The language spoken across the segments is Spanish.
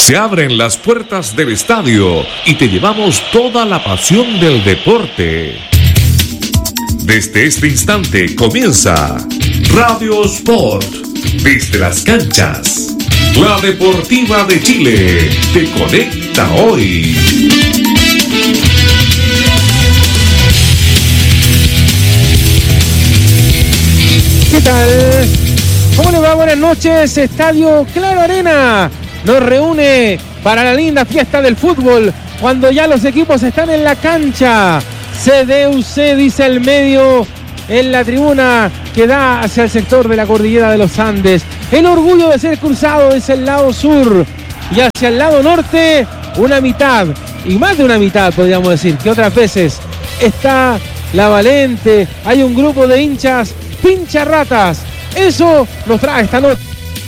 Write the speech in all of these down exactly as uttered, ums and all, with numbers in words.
Se abren las puertas del estadio y te llevamos toda la pasión del deporte. Desde este instante comienza Radio Sport, desde las canchas. La Deportiva de Chile te conecta hoy. ¿Qué tal? ¿Cómo le va? Buenas noches. Estadio Claro Arena nos reúne para la linda fiesta del fútbol cuando ya los equipos están en la cancha. C D U C, dice el medio en la tribuna que da hacia el sector de la cordillera de los Andes. El orgullo de ser cruzado es el lado sur y hacia el lado norte una mitad, y más de una mitad podríamos decir, que otras veces está la Valente. Hay un grupo de hinchas pincharratas. Eso nos trae esta noche.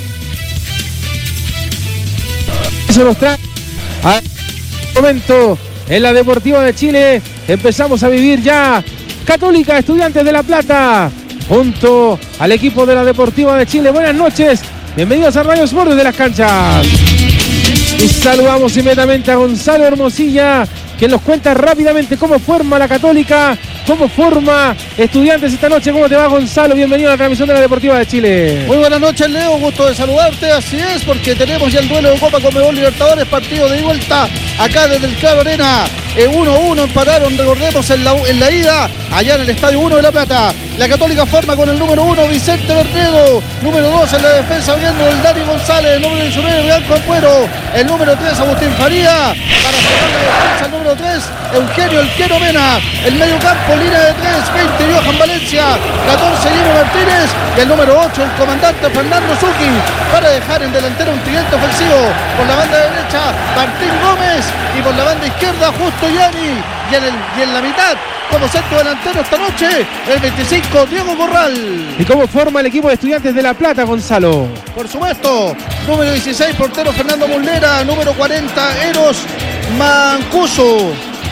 Eso nos trae a momento en la Deportiva de Chile. Empezamos a vivir ya Católica, Estudiantes de La Plata, junto al equipo de la Deportiva de Chile. Buenas noches, bienvenidos a Radio Sport desde las canchas. Y saludamos inmediatamente a Gonzalo Hermosilla, que nos cuenta rápidamente cómo forma la Católica, cómo forma Estudiantes esta noche. ¿Cómo te va, Gonzalo? Bienvenido a la transmisión de la Deportiva de Chile. Muy buenas noches, Leo, gusto de saludarte. Así es, porque tenemos ya el duelo de Copa Conmebol Libertadores, partido de vuelta acá desde el Claro Arena. uno a uno empataron, recordemos, en la, en la ida, allá en el Estadio uno de La Plata. La Católica forma con el número uno, Vicente Bernedo. Número dos en la defensa, viendo el Dani González. Número diecinueve, Bianco Ampuero. El número tres, Agustín Faría. Para cerrar la defensa, el número tres, Eugenio El Quero Mena. El medio campo, línea de tres, veinte, Johan Valencia. catorce, Guillermo Martínez. Y el número ocho, el comandante Fernando Zucchi. Para dejar en delantero un tridente ofensivo. Por la banda derecha, Martín Gómez. Y por la banda izquierda, Justo Yani. Y en, el, y en la mitad, como centro delantero esta noche, el veinticinco, Diego Corral. ¿Y cómo forma el equipo de Estudiantes de La Plata, Gonzalo? Por supuesto, número dieciséis, portero Fernando Muslera. Número cuarenta, Eros Mancuso.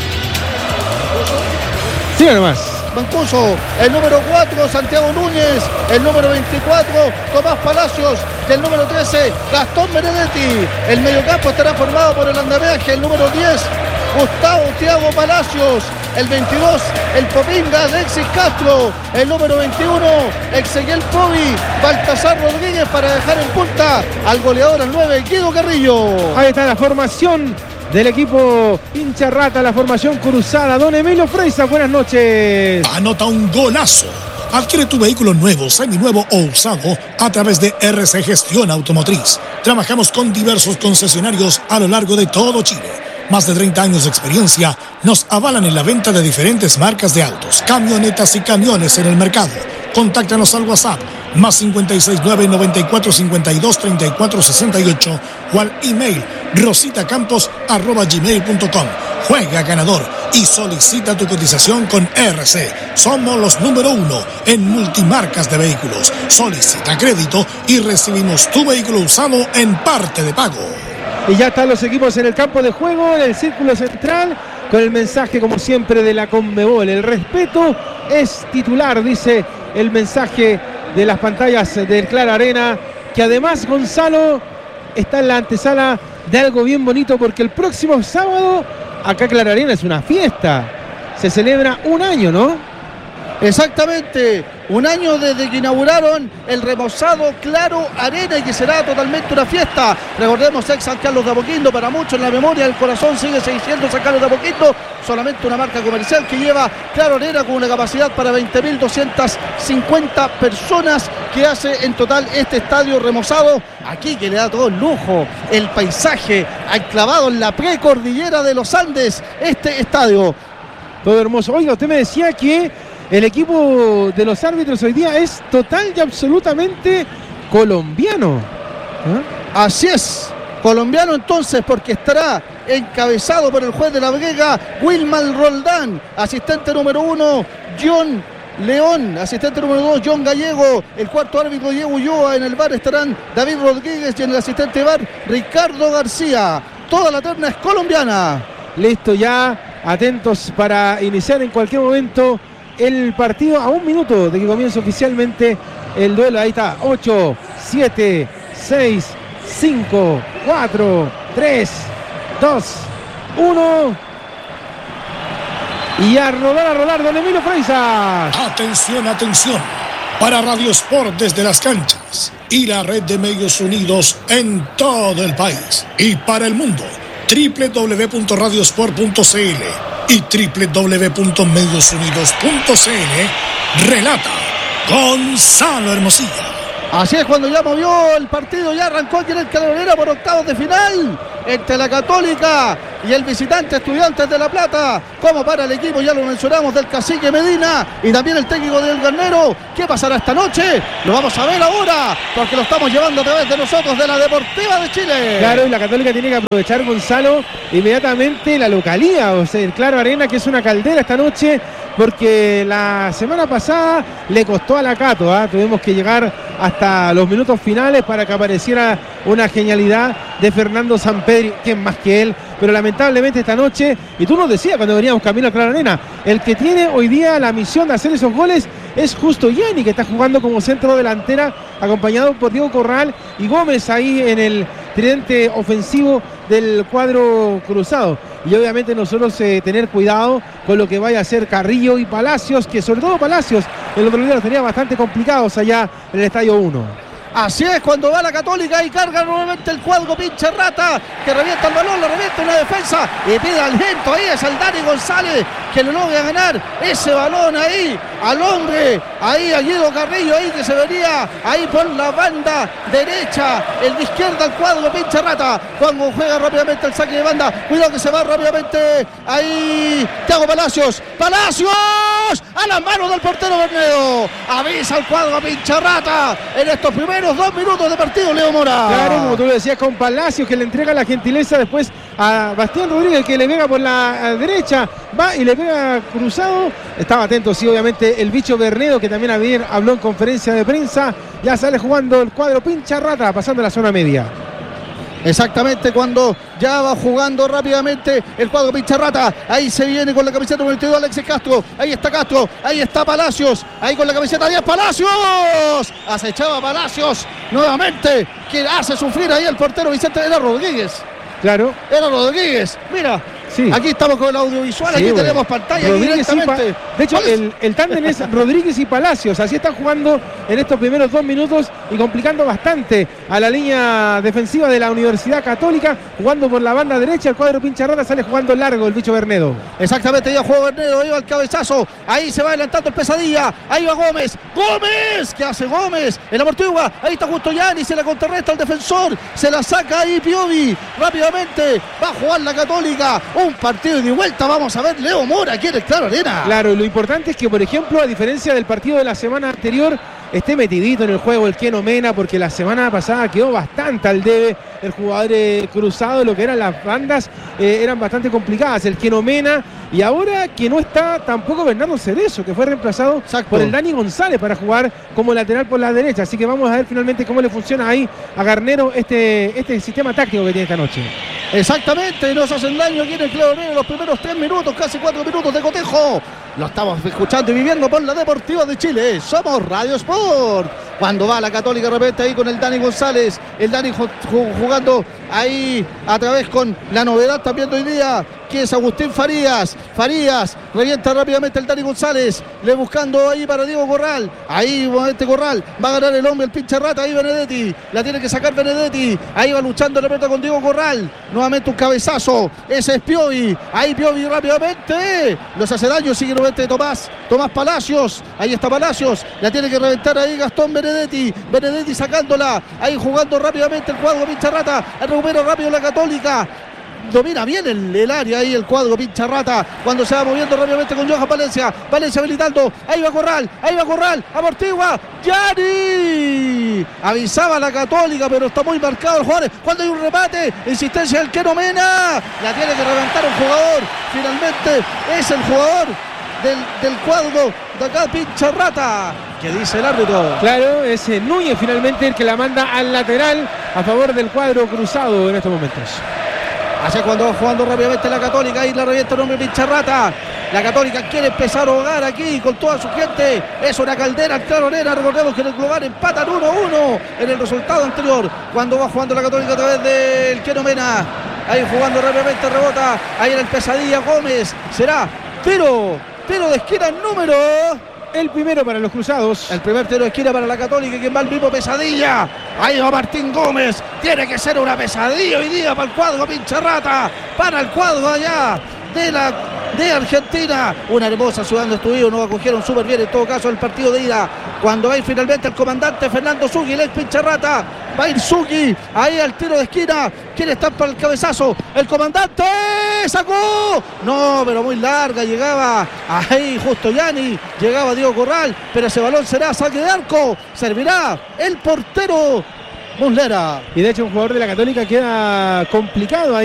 Siga nomás. Mancuso. El número cuatro, Santiago Núñez. El número veinticuatro, Tomás Palacios. Y el número trece, Gastón Benedetti. El mediocampo estará formado por el andamiaje. El número diez, Gustavo Thiago Palacios. El veintidós, el Popinga, Alexis Castro. El número veintiuno, Ezequiel Povi, Baltasar Rodríguez, para dejar en punta al goleador, al nueve, Guido Carrillo. Ahí está la formación del equipo hincha rata, la formación cruzada. Don Emilio Freisa, buenas noches. Anota un golazo. Adquiere tu vehículo nuevo, seminuevo o usado a través de R C Gestión Automotriz. Trabajamos con diversos concesionarios a lo largo de todo Chile. Más de treinta años de experiencia nos avalan en la venta de diferentes marcas de autos, camionetas y camiones en el mercado. Contáctanos al WhatsApp más cincuenta y seis nueve, noventa y cuatro, cincuenta y dos, treinta y cuatro, sesenta y ocho o al email rositacampos arroba gmail punto com. Juega ganador y solicita tu cotización con R C. Somos los número uno en multimarcas de vehículos. Solicita crédito y recibimos tu vehículo usado en parte de pago. Y ya están los equipos en el campo de juego, en el círculo central, con el mensaje, como siempre, de la Conmebol. El respeto es titular, dice el mensaje de las pantallas del Claro Arena, que además, Gonzalo, está en la antesala de algo bien bonito, porque el próximo sábado, acá Claro Arena es una fiesta. Se celebra un año, ¿no? Exactamente, un año desde que inauguraron el remozado Claro Arena, y que será totalmente una fiesta. Recordemos, ex San Carlos de Apoquindo, para muchos en la memoria del corazón sigue siendo San Carlos de Apoquindo, solamente una marca comercial que lleva Claro Arena con una capacidad para veinte mil doscientas cincuenta personas, que hace en total este estadio remozado, aquí que le da todo el lujo, el paisaje enclavado en la precordillera de los Andes, este estadio. Todo hermoso. Oiga, usted me decía que el equipo de los árbitros hoy día es total y absolutamente colombiano. ¿Eh? Así es, colombiano entonces, porque estará encabezado por el juez de la Vega, Wilmar Roldán. Asistente número uno, John León. Asistente número dos, John Gallego. El cuarto árbitro, Diego Ulloa. En el bar estarán David Rodríguez y en el asistente de bar, Ricardo García. Toda la terna es colombiana. Listo, ya atentos para iniciar en cualquier momento el partido, a un minuto de que comience oficialmente el duelo. Ahí está, ocho, siete, seis, cinco, cuatro, tres, dos, uno. Y a rodar, a rodar, don Emilio Freisas. Atención, atención. Para Radio Sport desde las canchas y la red de medios unidos en todo el país y para el mundo. doble u doble u doble u punto radiosport punto c l y doble u doble u doble u punto medios unidos punto c l. Relata Gonzalo Hermosilla. Así es, cuando ya movió el partido, ya arrancó aquí en el Calderón por octavos de final entre la Católica y el visitante Estudiantes de La Plata. Como para el equipo, ya lo mencionamos, del Cacique Medina y también el técnico del Garnero. ¿Qué pasará esta noche? Lo vamos a ver ahora, porque lo estamos llevando a través de nosotros, de la Deportiva de Chile. Claro, y la Católica tiene que aprovechar, Gonzalo, inmediatamente la localía, o sea, el Claro Arena, que es una caldera esta noche, porque la semana pasada le costó a la Cato, ¿eh? Tuvimos que llegar hasta los minutos finales para que apareciera una genialidad de Fernando Sampedri, quien más que él, pero lamentablemente esta noche, y tú nos decías cuando veníamos camino a Claro Arena, el que tiene hoy día la misión de hacer esos goles es Justo Gianni, que está jugando como centro delantera, acompañado por Diego Corral y Gómez ahí en el tridente ofensivo del cuadro cruzado. Y obviamente nosotros eh, tener cuidado con lo que vaya a hacer Carrillo y Palacios, que sobre todo Palacios el otro día los tenía bastante complicados allá en el Estadio uno. Así es, cuando va la Católica y carga nuevamente el cuadro pinche rata, que revienta el balón, lo revienta una defensa y pide al lento, ahí es el Dani González que le logra ganar ese balón ahí al hombre, ahí a Guido Carrillo, ahí que se venía ahí por la banda derecha, el de izquierda al cuadro pinche rata, cuando juega rápidamente el saque de banda, cuidado que se va rápidamente ahí Thiago Palacios, Palacios a las manos del portero Bernedo, avisa al cuadro pinche rata en estos primeros dos minutos de partido, Leo Mora. Claro, como tú lo decías, con Palacios, que le entrega la gentileza después a Bastián Rodríguez, que le pega por la derecha, va y le pega cruzado. Estaba atento, sí, obviamente, el bicho Bernedo, que también ayer habló en conferencia de prensa. Ya sale jugando el cuadro pincha rata, pasando la zona media. Exactamente, cuando ya va jugando rápidamente el cuadro Pincharrata, ahí se viene con la camiseta número veintidós Alexis Castro, ahí está Castro, ahí está Palacios, ahí con la camiseta diez Palacios, acechaba Palacios nuevamente, que hace sufrir ahí el portero Vicente, era Rodríguez. Claro. Era Rodríguez, mira. Sí. Aquí estamos con el audiovisual, sí, aquí bueno. Tenemos pantalla Rodríguez directamente. Pa- de hecho, el, el tándem es Rodríguez y Palacios. Así están jugando en estos primeros dos minutos y complicando bastante a la línea defensiva de la Universidad Católica. Jugando por la banda derecha, el cuadro Pincharrata sale jugando largo el bicho Bernedo. Exactamente, ya juega Bernedo, ahí va el cabezazo. Ahí se va adelantando el Pesadilla. Ahí va Gómez. ¡Gómez! ¿Qué hace Gómez? El amortigua. Ahí está Justo Gianni, se la contrarresta al defensor. Se la saca ahí Piovi. Rápidamente va a jugar la Católica. Un partido de vuelta, vamos a ver Leo Mora aquí en el Claro Arena. Claro, lo importante es que, por ejemplo, a diferencia del partido de la semana anterior, esté metidito en el juego el Keno Mena, porque la semana pasada quedó bastante al debe el jugador eh, cruzado, lo que eran las bandas eh, eran bastante complicadas, el Keno Mena, y ahora que no está tampoco Bernardo Cerezo, que fue reemplazado Exacto. por el Dani González para jugar como lateral por la derecha, así que vamos a ver finalmente cómo le funciona ahí a Garnero este, este sistema táctico que tiene esta noche. Exactamente, nos hacen daño aquí en el Claro Arena los primeros tres minutos, casi cuatro minutos de cotejo. Lo estamos escuchando y viviendo por la Deportiva de Chile. Somos Radio Sport. Cuando va la Católica de repente ahí con el Dani González. El Dani jugando ahí a través con la novedad también de hoy día, que es Agustín Farías. Farías revienta rápidamente el Dani González. Le buscando ahí para Diego Corral. Ahí este Corral va a ganar el hombre, el pinche rata. Ahí Benedetti. La tiene que sacar Benedetti. Ahí va luchando la pelota con Diego Corral. Nuevamente un cabezazo. Ese es Piovi. Ahí Piovi rápidamente. Los hace daño. Sigue nuevamente Tomás. Tomás Palacios. Ahí está Palacios. La tiene que reventar ahí Gastón Benedetti. Benedetti sacándola. Ahí jugando rápidamente el cuadro Pincharrata. Recupera rápido la Católica. Domina bien el, el área ahí el cuadro Pincharrata cuando se va moviendo rápidamente con Johan Valencia. Valencia habilitando. Ahí va Corral. Ahí va Corral. Amortigua. Gianni. Avisaba la Católica, pero está muy marcado el jugador. Cuando hay un remate. Insistencia del Keno Mena. La tiene que reventar el jugador. Finalmente es el jugador del, del cuadro de acá Pincharrata. ¿Qué dice el árbitro? Claro, es Núñez finalmente el que la manda al lateral a favor del cuadro cruzado en estos momentos. Hacia cuando va jugando rápidamente la Católica y la revienta el hombre Pincharrata. La Católica quiere empezar a ahogar aquí con toda su gente. Es una caldera el Claro Arena. Recordemos que en el global empatan uno a uno en el resultado anterior. Cuando va jugando la Católica a través del Keno Mena. Ahí jugando rápidamente, rebota. Ahí en el Pesadilla Gómez. Será tiro, tiro de esquina número... El primero para los cruzados. El primer tiro de esquina para la Católica. Quien va al mismo Pesadilla. Ahí va Martín Gómez. Tiene que ser una pesadilla hoy día para el cuadro Pincharrata. Para el cuadro allá de la de Argentina. Una hermosa ciudad donde estuvieron. Nos acogieron súper bien en todo caso el partido de ida. Cuando va a ir finalmente el comandante Fernando Zugui, el ex Pincharrata. Va a ir Zugui. Ahí al tiro de esquina. Quiere estar para el cabezazo. El comandante sacó. No, pero muy larga. Llegaba ahí justo Yanni. Llegaba Diego Corral. Pero ese balón será saque de arco. Servirá el portero Muslera. Y de hecho un jugador de la Católica queda complicado ahí.